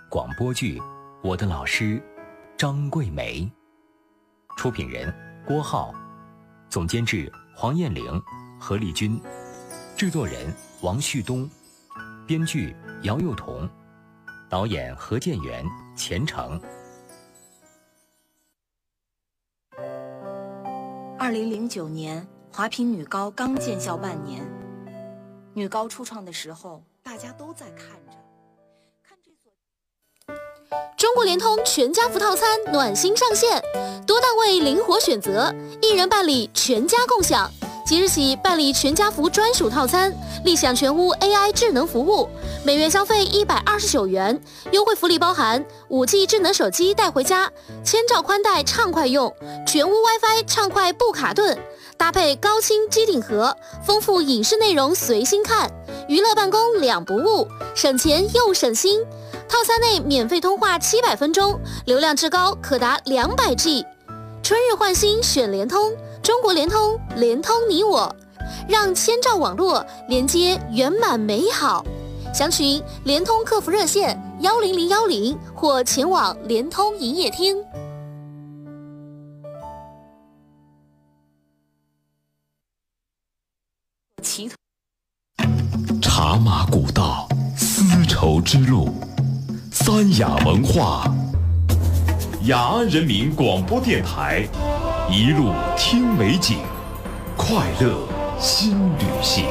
广播剧《我的老师》，张桂梅。出品人郭浩，总监制黄艳玲、何丽君，制作人王旭东，编剧姚幼彤，导演何建元、钱程。 2009年，华坪女高刚建校半年。女高初创的时候，大家都在看着。 中国联通全家福套餐暖心上线，多档位灵活选择，一人办理全家共享。即日起办理全家福专属套餐，立享全屋 AI 智能服务，每月消费129元，优惠福利包含5G 智能手机带回家，千兆宽带畅快用，全屋 WiFi 畅快不卡顿，搭配高清机顶盒，丰富影视内容随心看，娱乐办公两不误，省钱又省心。套餐内免费通话700分钟，流量至高可达200G。春日换新选联通，中国联通，联通你我，让千兆网络连接圆满美好。详询联通客服热线10010或前往联通营业厅。 茶马古道，丝绸之路，三雅文化，雅安人民广播电台，一路听美景，快乐新旅行。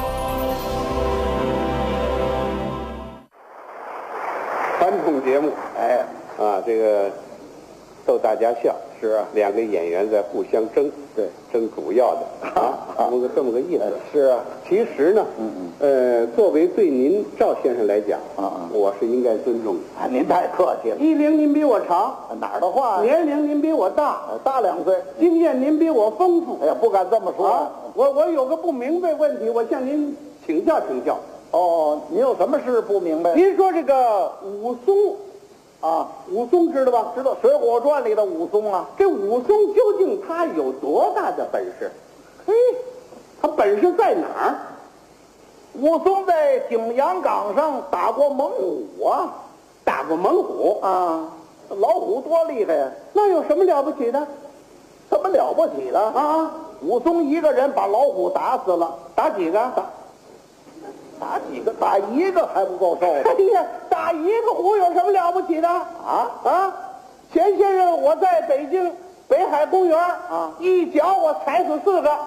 传统节目，这个逗大家笑，是啊，两个演员在互相争，对，争主要的这么个意思。是啊，其实呢，作为对您赵先生来讲，我是应该尊重你。 您太客气了。 衣领您比我长， 哪儿的话？ 年龄您比我大， 大2岁。 经验您比我丰富。 哎呀，不敢这么说。 我有个不明白问题，我向您请教请教。 哦，您有什么事不明白？ 您说这个武松。武松知道吧？ 知道《水浒传》里的武松啊。 这武松究竟他有多大的本事？他本事在哪儿？ 武松在景阳冈上打过猛虎啊， 打过猛虎啊，老虎多厉害呀！ 那有什么了不起的？ 什么了不起的啊？武松一个人把老虎打死了， 打几个？ 打几个？打一个还不够受的。 哎呀，打一个虎有什么了不起的？前些日我在北京北海公园一脚我踩死4个。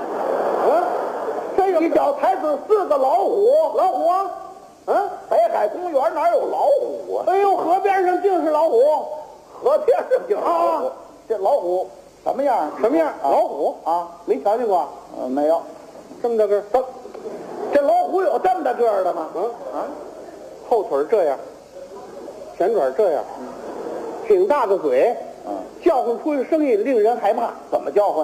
这一脚踩死4个老虎啊！北海公园哪有老虎啊？ 哎呦，河边上净是老虎， 河边上净是老虎。这老虎什么样？ 什么样？老虎没瞧见过？ 没有， 这么大个儿。 这老虎有这么大个儿的吗？ 后腿这样，前爪这样，挺大的嘴，叫唤出的声音令人害怕。 怎么叫唤？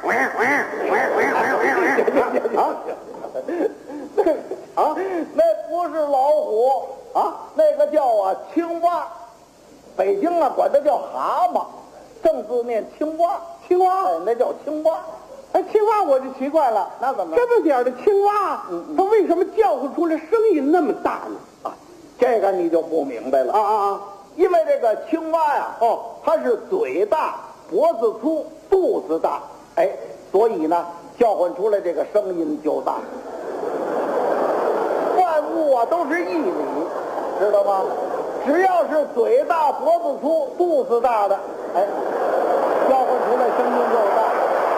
那不是老虎那个叫青蛙。北京管它叫蛤蟆，正字念青蛙。 青蛙， 那叫青蛙。 青蛙我就奇怪了， 那怎么？ 这么点的青蛙，它为什么叫唤出来声音那么大呢？ 这个你就不明白了因为这个青蛙呀，它是嘴大、脖子粗、肚子大，所以呢，叫唤出来这个声音就大。万物都是一理，知道吗？只要是嘴大、脖子粗、肚子大的，叫唤出来声音就大。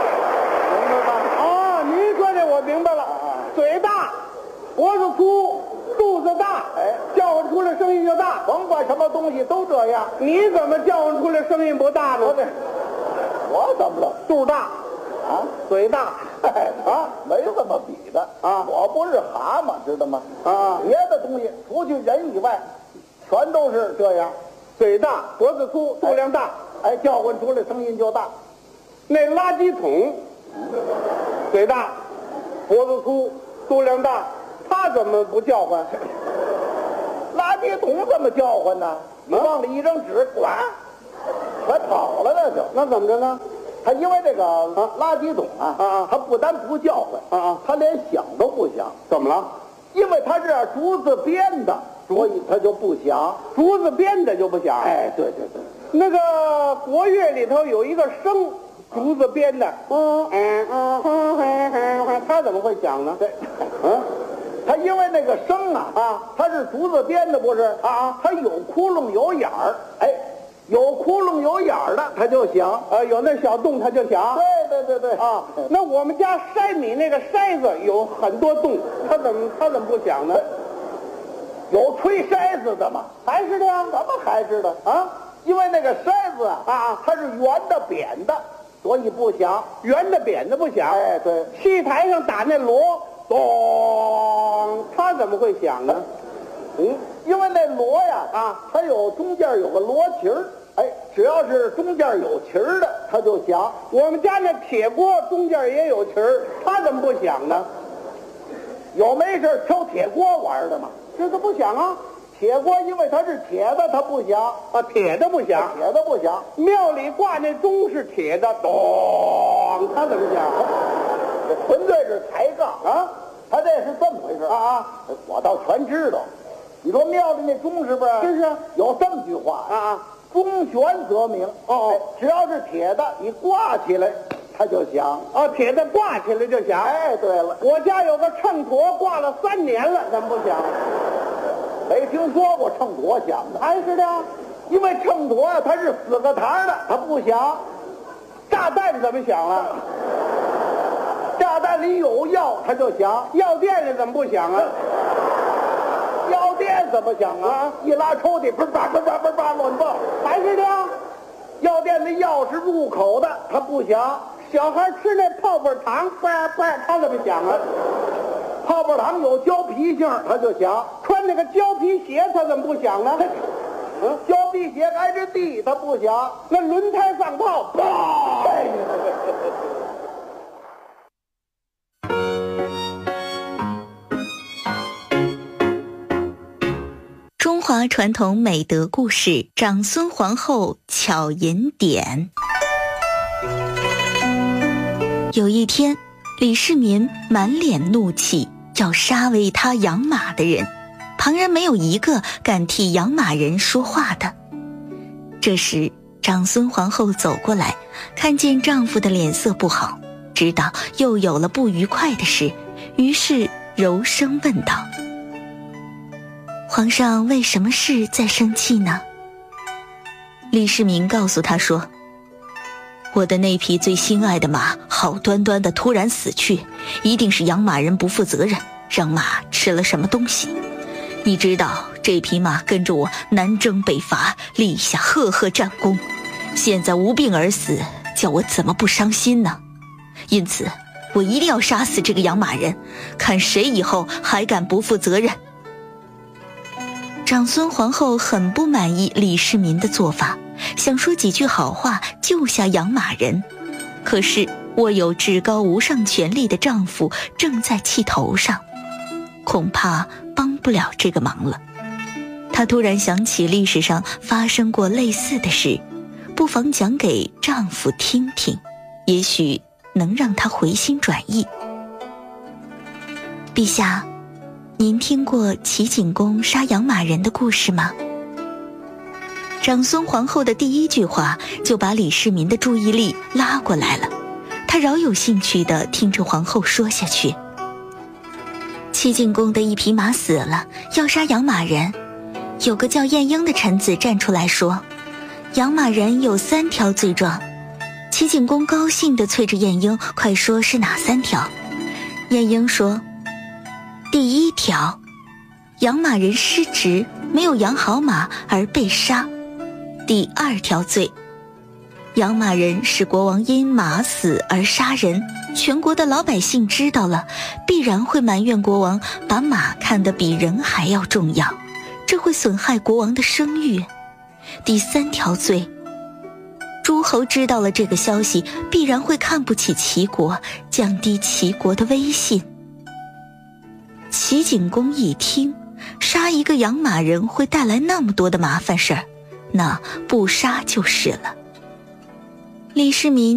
您说这我明白了，嘴大，脖子粗，肚子大，叫唤出来声音就大。 甭管什么东西都这样。 你怎么叫唤出来声音不大呢？ 我怎么了？ 肚大，嘴大， 没这么比的我不是蛤蟆，知道吗？别的东西除去人以外，全都是这样， 嘴大，脖子粗，肚量大， 叫唤出来声音就大。 那垃圾桶。嘴大，脖子粗，肚量大，他怎么不叫唤？ 垃圾桶怎么叫唤呢？你往里一扔纸，呱，全跑了那怎么着呢？ 他因为这个垃圾桶他不但不叫唤他连响都不响。 怎么了？ 因为他是竹子编的， 所以他就不响。 竹子编的就不响。 哎，对对对， 那个国乐里头有一个笙，竹子编的，它怎么会响呢？ 对，它因为那个笙啊，它是竹子编的，不是啊？它有窟窿有眼儿，哎，有窟窿有眼儿的它就响， 有那小洞它就响。 对对对对啊，那我们家筛米那个筛子有很多洞，它怎么不响呢？ 有吹筛子的嘛？ 还是的呀？ 怎么还是的啊？因为那个筛子啊，它是圆的扁的，所以不响。 圆的扁的不响。 哎，对， 戏台上打那锣，咚，它怎么会响呢？ 因为那锣呀它有中间有个锣旗儿，哎，只要是中间有旗儿的，它就响。 我们家那铁锅中间也有旗儿，它怎么不响呢？ 有没事挑铁锅玩的吗？ 这个不响啊。 铁锅因为它是铁的，它不响啊，铁的不响， 铁的不响。 庙里挂那钟是铁的，咚，它怎么响？ 这纯粹是抬杠啊！它这是这么回事啊！我倒全知道。你说庙里那钟是不是？ 是啊， 有这么句话啊， 钟悬则鸣。 哦， 只要是铁的，你挂起来，它就响。 啊，铁的挂起来就响。 哎，对了， 我家有个秤砣挂了3年了，怎么不响？ 没听说过秤砣响的。 还是的， 因为秤砣啊，它是4个堂的，它不响。 炸弹怎么响了？ 炸弹里有药，它就响。 药店里怎么不响啊？ 药店怎么响啊？一拉抽屉，嘣吧嘣吧嘣吧乱爆。 还是的， 药店的药是入口的，它不响。 小孩吃那泡泡糖，它怎么响啊？ 泡泡糖有胶皮性，它就响。 穿那个胶皮鞋，它怎么不响呢？ 胶皮鞋挨着地，它不响。 那轮胎放炮，砰！ 哎， 中华传统美德故事：长孙皇后巧饮典。有一天，李世民满脸怒气，要杀为他养马的人，旁人没有一个敢替养马人说话的。这时，长孙皇后走过来，看见丈夫的脸色不好，知道又有了不愉快的事，于是柔声问道：皇上为什么事在生气呢？李世民告诉他说：我的那匹最心爱的马好端端的突然死去，一定是养马人不负责任，让马吃了什么东西。你知道这匹马跟着我南征北伐，立下赫赫战功，现在无病而死，叫我怎么不伤心呢？因此我一定要杀死这个养马人，看谁以后还敢不负责任。长孙皇后很不满意李世民的做法，想说几句好话救下养马人，可是握有至高无上权力的丈夫正在气头上，恐怕帮不了这个忙了。她突然想起历史上发生过类似的事，不妨讲给丈夫听听，也许能让他回心转意。陛下，您听过齐景公杀养马人的故事吗？长孙皇后的第一句话就把李世民的注意力拉过来了，他饶有兴趣地听着皇后说下去。齐景公的一匹马死了，要杀养马人，有个叫晏婴的臣子站出来说，养马人有3条罪状。齐景公高兴地催着晏婴，快说是哪3条？晏婴说，第1条，养马人失职，没有养好马而被杀。第2条罪，养马人使国王因马死而杀人，全国的老百姓知道了，必然会埋怨国王把马看得比人还要重要，这会损害国王的声誉。第3条罪，诸侯知道了这个消息，必然会看不起齐国，降低齐国的威信。齐景公一听，杀一个养马人会带来那么多的麻烦事儿，那不杀就是了。李世民